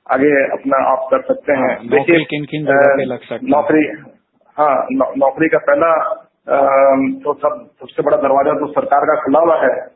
आगे अपना आप कर सकते हैं। नौकरी किन किन जगह पे लग सकती है? नौकरी, हाँ, नौकरी का पहला तो सबसे बड़ा दरवाजा तो सरकार का खुला हुआ है।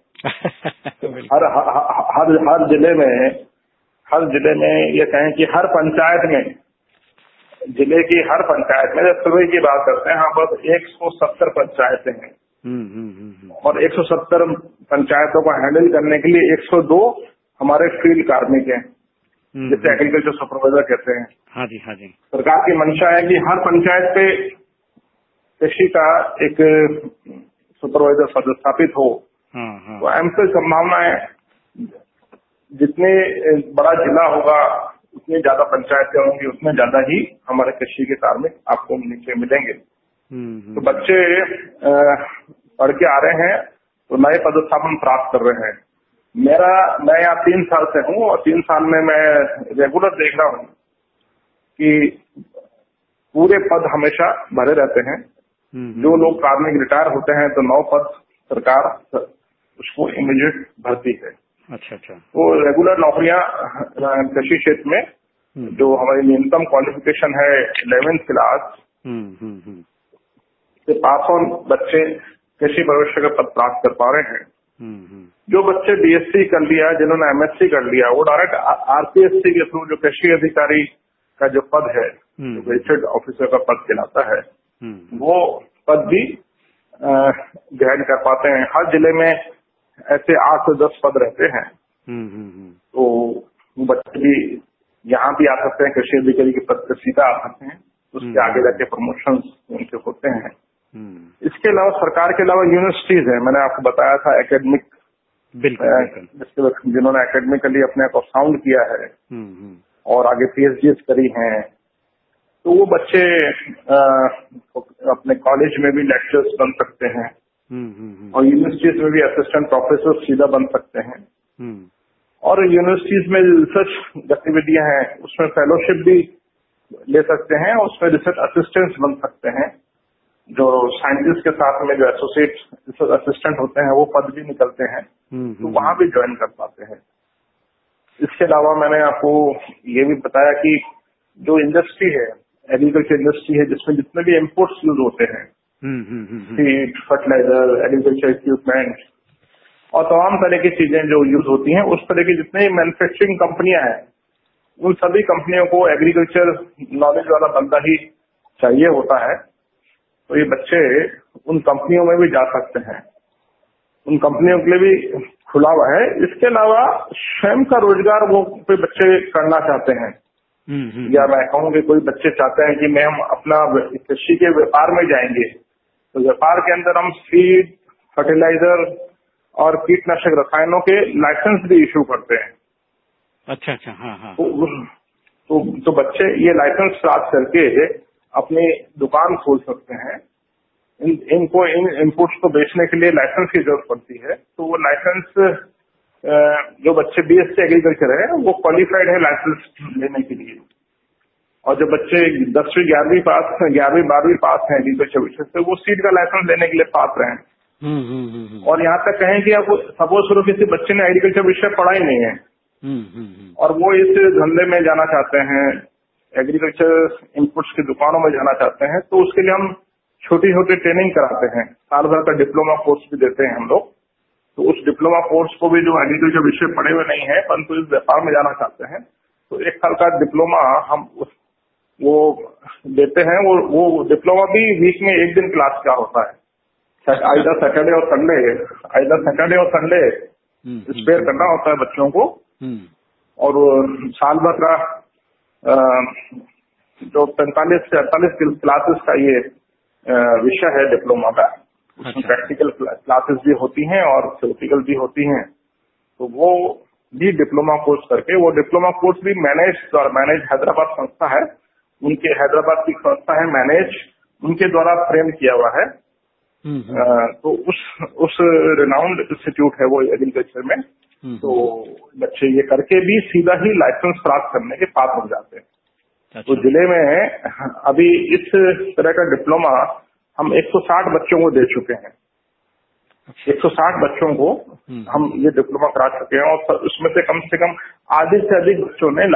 हर जिले में ये कहें कि हर पंचायत में, जिले की हर पंचायत में, जब सर्वे की बात करते हैं, यहाँ पर 170 पंचायतें हैं और 170 पंचायतों को हैंडल करने के लिए 102 हमारे फील्ड कार्मिक हैं, जिसे एग्रीकल्चर सुपरवाइजर कहते हैं। हाँ जी, हाँ जी। सरकार की मंशा है कि हर पंचायत पे कृषि का एक सुपरवाइजर पदस्थापित हो। तो एमपी संभावना है, जितने बड़ा जिला होगा उतनी ज्यादा पंचायतें होंगी, उतने ज्यादा ही हमारे कृषि के कार्मिक आपको नीचे मिलेंगे। तो बच्चे पढ़ के आ रहे हैं तो नए पदस्थापन प्राप्त कर रहे हैं। मैं यहाँ 3 साल से हूँ और 3 साल में मैं रेगुलर देख रहा हूँ कि पूरे पद हमेशा भरे रहते हैं। जो लोग कार्मिक रिटायर होते हैं तो 9 पद सरकार उसको इमीडिएट भरती है। अच्छा। तो रेगुलर नौकरियां कृषि क्षेत्र में जो हमारी न्यूनतम क्वालिफिकेशन है 11th क्लास से पास ऑन बच्चे कृषि भविष्य का पद प्राप्त कर पा रहे हैं। जो बच्चे बीएससी कर लिया, जिन्होंने एमएससी कर लिया, वो डायरेक्ट आरपीएससी के थ्रू जो कृषि अधिकारी का जो पद है, जो गजेटेड ऑफिसर का पद कहलाता है, वो पद भी ग्रहण कर पाते हैं। हर जिले में ऐसे 8 से 10 पद रहते हैं। तो बच्चे भी यहाँ भी आ सकते हैं, कृषि अधिकारी के पद पर सीधा आ सकते हैं, उसके आगे जाके प्रमोशन उनके होते हैं। इसके अलावा सरकार के अलावा यूनिवर्सिटीज है, मैंने आपको बताया था एकेडमिक, जिन्होंने एकेडमिकली अपने आप को साउंड किया है और आगे पीएचडी करी हैं, तो वो बच्चे अपने कॉलेज में भी लेक्चर्स बन सकते हैं और यूनिवर्सिटीज में भी असिस्टेंट प्रोफेसर सीधा बन सकते हैं। और यूनिवर्सिटीज में रिसर्च गतिविधियां हैं, उसमें फेलोशिप भी ले सकते हैं, उसमें रिसर्च असिस्टेंट बन सकते हैं। जो साइंटिस्ट के साथ में जो एसोसिएट रिसर्च असिस्टेंट होते हैं वो पद भी निकलते हैं, तो वहां भी ज्वाइन कर पाते हैं। इसके अलावा मैंने आपको ये भी बताया कि जो इंडस्ट्री है, एग्रीकल्चर इंडस्ट्री है, जिसमें जितने भी इनपुट्स यूज होते हैं, सीड, फर्टिलाइजर, एग्रीकल्चर इक्विपमेंट और तमाम तरह की चीजें जो यूज होती हैं, उस तरह की जितने मैन्युफैक्चरिंग कंपनियां हैं, उन सभी कंपनियों को एग्रीकल्चर नॉलेज वाला बंदा ही चाहिए होता है। तो ये बच्चे उन कंपनियों में भी जा सकते हैं, उन कंपनियों के लिए भी खुला हुआ है। इसके अलावा स्वयं का रोजगार वो कोई बच्चे करना चाहते हैं, या मैं कहूँ कि कोई बच्चे चाहते हैं कि हम अपना कृषि के व्यापार में जाएंगे, तो व्यापार के अंदर हम सीड, फर्टिलाइजर और कीटनाशक रसायनों के लाइसेंस भी इशू करते हैं। अच्छा। हाँ। तो बच्चे ये लाइसेंस प्राप्त करके अपनी दुकान खोल सकते हैं। इनको इन इनपुट्स को बेचने के लिए लाइसेंस की जरूरत पड़ती है। तो वो लाइसेंस जो बच्चे बीएससी एग्रीकल्चर है वो क्वालिफाइड है लाइसेंस लेने के लिए। और जो बच्चे 10वीं 11वीं 12वीं पास हैं एग्रीकल्चर विषय से, वो सीड का लाइसेंस लेने के लिए पात्र हैं। और यहाँ तक कहें कि अब सपोज करो किसी बच्चे ने एग्रीकल्चर विषय पढ़ा ही नहीं है और वो इस धंधे में जाना चाहते हैं, एग्रीकल्चर इनपुट्स की दुकानों में जाना चाहते हैं, तो उसके लिए हम छोटी छोटी ट्रेनिंग कराते हैं। साल भर का डिप्लोमा कोर्स भी देते हैं हम लोग। तो उस डिप्लोमा कोर्स को भी जो एग्रीकल्चर विषय पढ़े हुए नहीं है परंतु इस व्यापार में जाना चाहते हैं, तो 1 साल का डिप्लोमा हम वो देते हैं। वो डिप्लोमा भी वीक में 1 दिन क्लास का होता है, आइदर सैटरडे और संडे स्पेयर करना होता है बच्चों को। और साल भर का जो 45 से 48 क्लासेस का ये विषय है डिप्लोमा का, उसमें प्रैक्टिकल क्लासेस भी होती हैं और थ्योरेटिकल भी होती हैं। तो वो भी डिप्लोमा कोर्स करके, वो डिप्लोमा कोर्स भी मैनेज हैदराबाद संस्था है, उनके हैदराबाद की संस्था है मैनेज, उनके द्वारा फ्रेम किया हुआ है। तो उस रिनाउंड इंस्टीट्यूट है वो एग्रीकल्चर में। तो बच्चे ये करके भी सीधा ही लाइसेंस प्राप्त करने के पात्र हो जाते हैं। तो जिले में अभी इस तरह का डिप्लोमा हम 160 बच्चों को दे चुके हैं। 160 बच्चों को हम ये डिप्लोमा करा चुके हैं और उसमें से कम आधे से अधिक बच्चों ने